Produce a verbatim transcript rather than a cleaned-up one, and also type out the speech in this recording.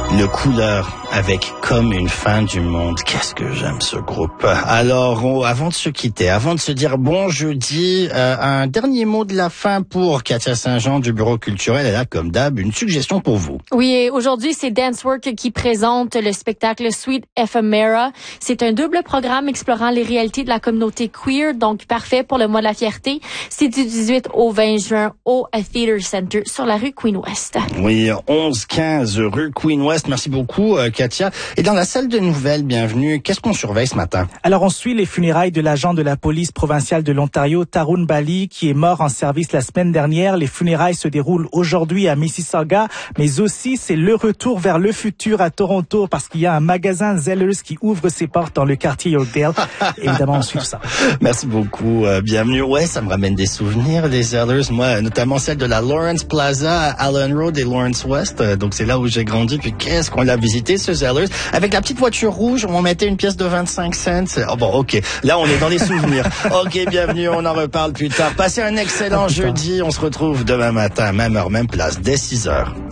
Le Couleur avec Comme une fin du monde. Qu'est-ce que j'aime ce groupe. Alors, on, avant de se quitter, avant de se dire bon jeudi, euh, un dernier mot de la fin pour Katia Saint-Jean du Bureau culturel. Elle a, comme d'hab, une suggestion pour vous. Oui, et aujourd'hui, c'est Dancework qui présente le spectacle Sweet Ephemera. C'est un double programme explorant les réalités de la communauté queer, donc parfait pour le mois de la fierté. C'est du dix-huit au vingt juin au Theatre Center sur la rue Queen West. Oui, onze quinze rue Queen West. Merci beaucoup, euh, Katia. Et dans la salle de nouvelles, bienvenue. Qu'est-ce qu'on surveille ce matin? Alors, on suit les funérailles de l'agent de la police provinciale de l'Ontario, Tarun Bali, qui est mort en service la semaine dernière. Les funérailles se déroulent aujourd'hui à Mississauga, mais aussi c'est le retour vers le futur à Toronto parce qu'il y a un magasin Zellers qui ouvre ses portes dans le quartier Oakdale. Évidemment, on suit tout ça. Merci beaucoup. Euh, bienvenue. Ouais, ça me ramène des souvenirs, les Zellers. Moi, notamment celle de la Lawrence Plaza à Allen Road et Lawrence West. Euh, donc, c'est là où j'ai grandi. Puis, qu'est-ce qu'on l'a visité, ce Zellers. Avec la petite voiture rouge, on mettait une pièce de vingt-cinq cents. Oh, bon, ok. Là, on est dans les souvenirs. Ok, bienvenue. On en reparle plus tard. Passez un excellent jeudi. On se retrouve demain matin, même heure, même place, dès six heures.